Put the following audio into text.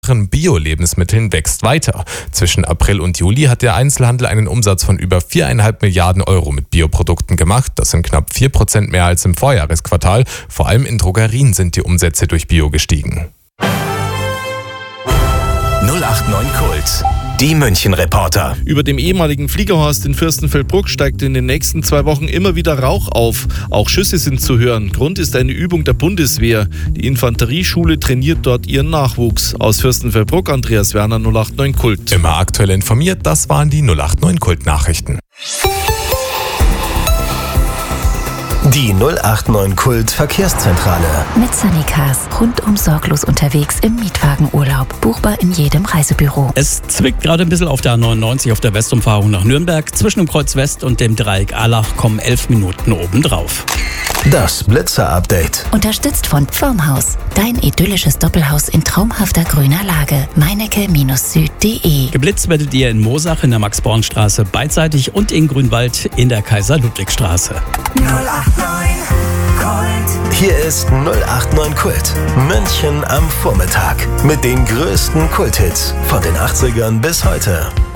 Bio-Lebensmitteln wächst weiter. Zwischen April und Juli hat der Einzelhandel einen Umsatz von über 4,5 Milliarden Euro mit Bioprodukten gemacht. Das sind knapp 4% mehr als im Vorjahresquartal. Vor allem in Drogerien sind die Umsätze durch Bio gestiegen. 089 Kult. Die München-Reporter. Über dem ehemaligen Fliegerhorst in Fürstenfeldbruck steigt in den nächsten 2 Wochen immer wieder Rauch auf. Auch Schüsse sind zu hören. Grund ist eine Übung der Bundeswehr. Die Infanterieschule trainiert dort ihren Nachwuchs. Aus Fürstenfeldbruck, Andreas Werner, 089 Kult. Immer aktuell informiert, das waren die 089 Kult-Nachrichten. Die 089 Kult Verkehrszentrale. Mit Sunnycars. Rundum sorglos unterwegs im Mietwagenurlaub. Buchbar in jedem Reisebüro. Es zwickt gerade ein bisschen auf der A99 auf der Westumfahrung nach Nürnberg. Zwischen dem Kreuz West und dem Dreieck Allach kommen 11 Minuten obendrauf. Das Blitzer-Update. Unterstützt von Pfirmhaus. Dein idyllisches Doppelhaus in traumhafter grüner Lage. Meinecke-süd.de. Geblitzt werdet ihr in Moosach in der Max-Born-Straße beidseitig und in Grünwald in der Kaiser-Ludwig-Straße. 089 Kult. Hier ist 089 Kult. München am Vormittag. Mit den größten Kulthits von den 80ern bis heute.